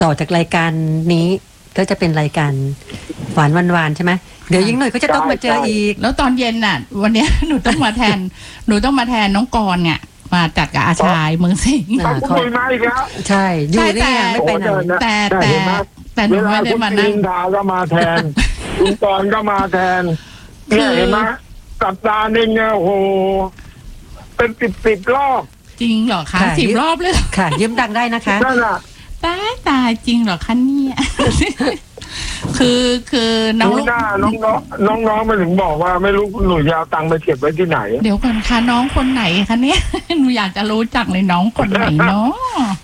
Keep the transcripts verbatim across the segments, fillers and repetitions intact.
ต่อจากรายการนี้ก็จะเป็นรายการหวานวันวานใช่ไหมเดี๋ยวยิ่งหน่อยก็จะต้องมาเจออีกแล้วตอนเย็นน่ะ วันนี้หนูต้องมาแทนหนูต้องมาแทนน้องกรณ์เนี่ยมาจัดกับอาชายเมืองสิงห์เขาคุยมาอีกแล้วใช่อยู่นี่ไม่ไปไหนแต่แต่แต่หนูไม่ได้มานั่งเวลาคุณดาก็มาแทนคุณกรณ์ก็มาแทนเนี่ยเห็นไหมสัปดาห์หนึ่งเนี่ยโอ้โหเป็นสิบสิบรอบจริงเหรอคะสิบรอบเลยค่ะยืมดังได้นะคะนั่นแหละตายตายจริงเหรอคะเนี่ยคือคือน้องน้องน้องน้องน้องมาถึงบอกว่าไม่รู้คุณหนุ่ยยาวตังค์ไปเก็บไว้ที่ไหนเดี๋ยวก่อนค่ะน้องคนไหนคะเนี่ยหนูอยากจะรู้จักเลยน้องคนไหนเนาะ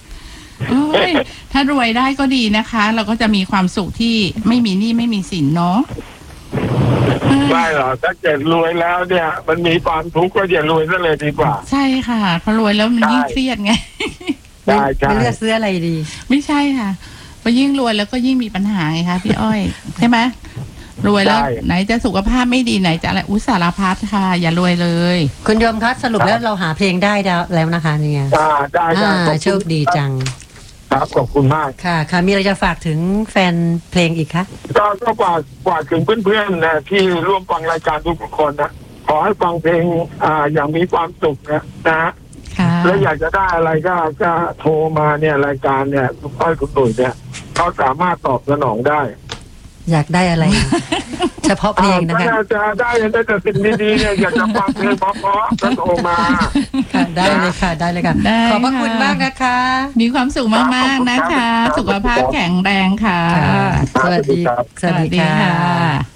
ถ้ารวยได้ก็ดีนะคะเราก็จะมีความสุขที่ไม่มีหนี้ไม่มีสินเนาะไม่หรอกถ้าเกิดรวยแล้วเนี่ยมันมีความทุกข์ก็อย่ารวยซะเลยดีกว่าใช่ค่ะพอรวยแล้วมันยิ่งเครียดไงใช่ใช่ไม่เลือกซื้ออะไรดีไม่ใช่ค่ะพอยิ่งรวยแล้วก็ยิ่งมีปัญหาไงคะพี่อ้อยใช่ไหมรวยแล้วไหนจะสุขภาพไม่ดีไหนจะอะไรอุสารพัดค่ะอย่ารวยเลยคุณโยมคะสรุปแล้วเราหาเพลงได้แล้วนะคะเนี่ยได้ได้โชคดีจังครับขอบคุณมากค่ะค่ะมีอะไรจะฝากถึงแฟนเพลงอีกคะก็ก็ฝากฝากถึงเพื่อนๆนะที่ร่วมฟังรายการทุกคนนะขอให้ฟังเพลงอ่าอย่างมีความสุขนะนะแล้วอยากจะได้อะไรก็จะโทรมาเนี่ยรายการเนี่ยคุณก้อยคุณตุ๋ยเนี่ยเขาสามารถตอบสนองได้อยากได้อะไร เฉพาะเพลงนะคะจะได้ได้แต่สิ่งดีๆเนี่ยอยากจะฟังเพลงเพราะๆก็โทรมาค่ะได้เลยค่ะได้เลยค่ะขอบพระคุณมากนะคะมีความสุขมากๆนะคะสุขภาพแข็งแรงค่ะสวัสดีสวัสดีค่ะ